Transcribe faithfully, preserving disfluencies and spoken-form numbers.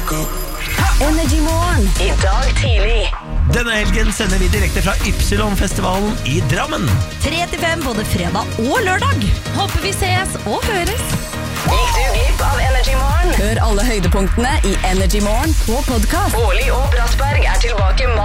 Energy Morgen I dag tidlig. Denne helgen sender vi direkte fra Ypsilon-festivalen i Drammen. tre til fem både fredag og lørdag. Håper vi ses og høres. Gikk du glipp av Energy Morgen? Hør alle høydepunktene I Energy Morgen på podcast. Årlig og Brattberg er tilbake